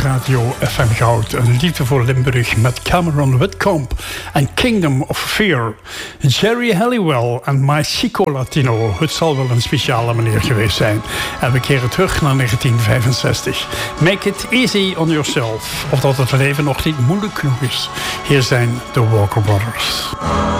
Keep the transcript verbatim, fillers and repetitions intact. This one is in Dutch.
Radio F M Goud. Een liefde voor Limburg met Cameron Whitcomb en Kingdom of Fear. Jerry Halliwell en My Chico Latino. Het zal wel een speciale manier geweest zijn. En we keren terug naar negentien vijfenzestig. Make it easy on yourself. Of dat het leven nog niet moeilijk genoeg is. Hier zijn de Walker Brothers.